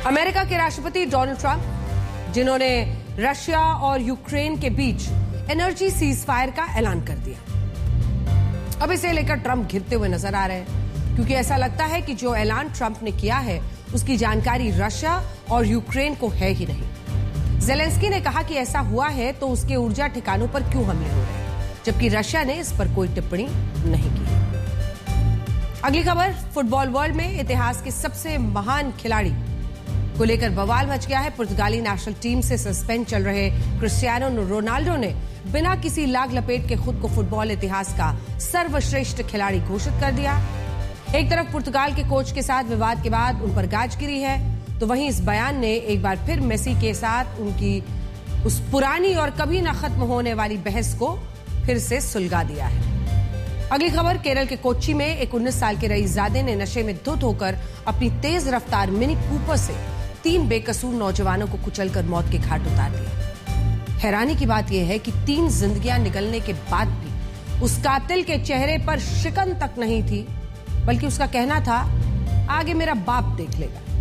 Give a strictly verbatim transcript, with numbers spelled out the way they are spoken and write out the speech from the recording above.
America के राष्ट्रपति Donald Trump, जिन्होंने रशिया और यूक्रेन के बीच एनर्जी सीजफायर का ऐलान कर दिया। अब इसे लेकर ट्रंप घिरते हुए नजर आ रहे हैं, क्योंकि ऐसा लगता है कि जो ऐलान ट्रंप ने किया है उसकी जानकारी रशिया और यूक्रेन को है ही नहीं। ज़ेलेंस्की ने कहा कि ऐसा हुआ है तो उसके ऊर्जा ठिकानों पर क्यों हमले हो रहे हैं, जबकि रशिया ने इस पर कोई टिप्पणी नहीं की। अगली खबर, फुटबॉल वर्ल्ड में इतिहास के सबसे महान खिलाड़ी को लेकर बवाल मच गया है। पुर्तगाली नेशनल टीम से सस्पेंड चल रहे क्रिस्टियानो रोनाल्डो ने बिना किसी लाग लपेट के खुद को फुटबॉल इतिहास का सर्वश्रेष्ठ खिलाड़ी घोषित कर दिया। एक तरफ पुर्तगाल के कोच के साथ विवाद के बाद उन पर गाज गिरी है, तो वहीं इस बयान ने एक बार फिर मेसी के साथ उनकी उस पुरानी और कभी न खत्म होने वाली बहस को फिर से सुलगा दिया है। अगली खबर, केरल के कोच्चि में एक उन्नीस साल के रईसजादे ने नशे में धुत होकर अपनी तेज रफ्तार मिनी कूपर से तीन बेकसूर नौजवानों को कुचलकर मौत के घाट उतार दिया। हैरानी की बात यह है कि तीन जिंदगियां निकलने के बाद भी उस कातिल के चेहरे पर शिकन तक नहीं थी, बल्कि उसका कहना था, आगे मेरा बाप देख लेगा।